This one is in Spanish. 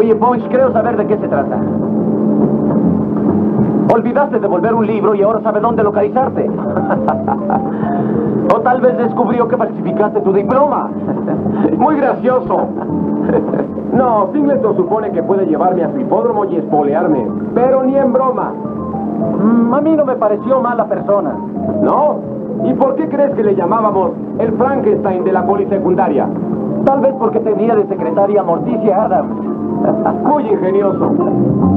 Oye, Bosch, creo saber de qué se trata. Olvidaste devolver un libro y ahora sabe dónde localizarte. O tal vez descubrió que falsificaste tu diploma. Muy gracioso. No, Singleton supone que puede llevarme a su hipódromo y espolearme, pero ni en broma. A mí no me pareció mala persona. ¿No? ¿Y por qué crees que le llamábamos el Frankenstein de la polisecundaria? Tal vez porque tenía de secretaria a Morticia Adams. Muy ingenioso.